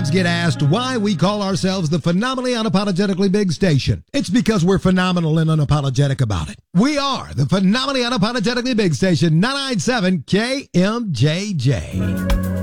kids get asked why we call ourselves the Phenomenally Unapologetically Big Station. It's because we're phenomenal and unapologetic about it. We are the Phenomenally Unapologetically Big Station, 997 KMJJ.